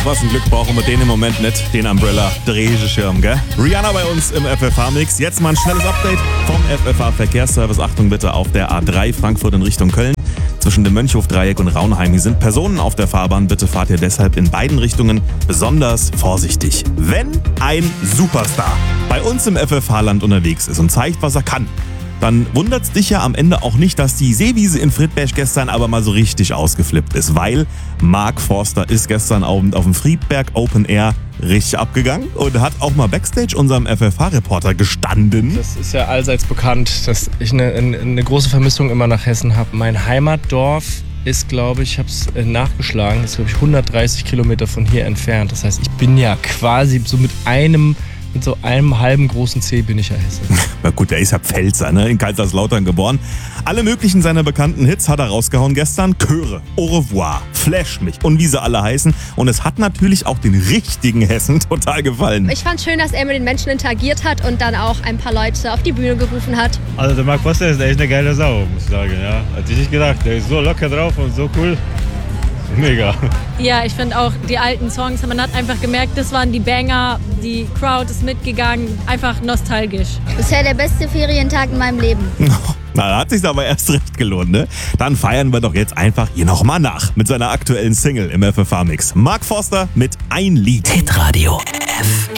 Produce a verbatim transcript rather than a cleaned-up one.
was ein Glück brauchen wir den im Moment nicht, den Umbrella-Drehschirm, gell? Rihanna bei uns im F F H-Mix. Jetzt mal ein schnelles Update vom F F H-Verkehrsservice. Achtung bitte auf der A drei Frankfurt in Richtung Köln. Zwischen dem Mönchhof-Dreieck und Raunheim. Hier sind Personen auf der Fahrbahn. Bitte fahrt ihr deshalb in beiden Richtungen besonders vorsichtig. Wenn ein Superstar bei uns im F F H-Land unterwegs ist und zeigt, was er kann, dann wundert's dich ja am Ende auch nicht, dass die Seewiese in Friedberg gestern aber mal so richtig ausgeflippt ist, weil Mark Forster ist gestern Abend auf dem Friedberg Open Air richtig abgegangen und hat auch mal Backstage unserem F F H-Reporter gestanden. Das ist ja allseits bekannt, dass ich eine, eine große Vermissung immer nach Hessen habe. Mein Heimatdorf ist, glaube ich, ich habe es nachgeschlagen, ist, glaube ich, hundertdreißig Kilometer von hier entfernt. Das heißt, ich bin ja quasi so mit einem Mit so einem halben großen C bin ich ja Hesse. Na gut, der ist ja Pfälzer, ne? In Kaiserslautern geboren. Alle möglichen seiner bekannten Hits hat er rausgehauen gestern. Chöre, Au revoir, Flash mich und wie sie alle heißen. Und es hat natürlich auch den richtigen Hessen total gefallen. Ich fand schön, dass er mit den Menschen interagiert hat und dann auch ein paar Leute auf die Bühne gerufen hat. Also der Mark Forster ist echt eine geile Sau, muss ich sagen. Ja. Hätte ich nicht gedacht. Der ist so locker drauf und so cool. Mega. Ja, ich finde auch die alten Songs, man hat einfach gemerkt, das waren die Banger, die Crowd ist mitgegangen, einfach nostalgisch. Bisher der beste Ferientag in meinem Leben. Na, da hat sich's aber erst recht gelohnt, ne? Dann feiern wir doch jetzt einfach hier nochmal nach mit seiner aktuellen Single im F F H-Mix. Mark Forster mit Ein Lied. Hitradio F